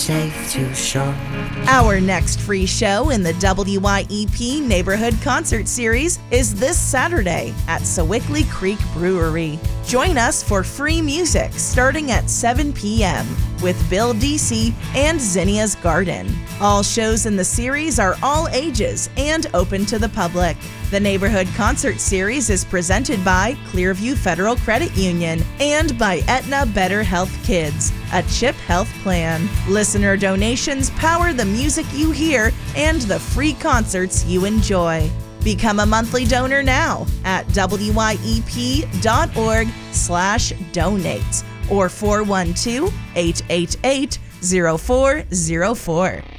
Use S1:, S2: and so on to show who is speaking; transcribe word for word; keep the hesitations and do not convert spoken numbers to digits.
S1: safe to shore.
S2: Our next free show in the W Y E P Neighborhood Concert Series is this Saturday at Sewickley Creek Brewery. Join us for free music starting at seven p.m. with Bill D C and Zinnia's Garden. All shows in the series are all ages and open to the public. The Neighborhood Concert Series is presented by Clearview Federal Credit Union and by Aetna Better Health Kids, a CHIP health plan. Listener donations power the music you hear and the free concerts you enjoy. Become a monthly donor now at W Y E P dot org slash donate or four one two, eight eight eight, zero four zero four.